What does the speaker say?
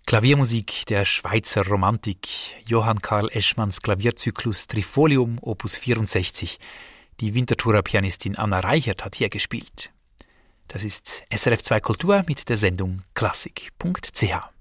Klaviermusik der Schweizer Romantik, Johann Karl Eschmanns Klavierzyklus Trifolium, Opus 64. Die Winterthurer Pianistin Anna Reichert hat hier gespielt. Das ist SRF 2 Kultur mit der Sendung klassik.ch.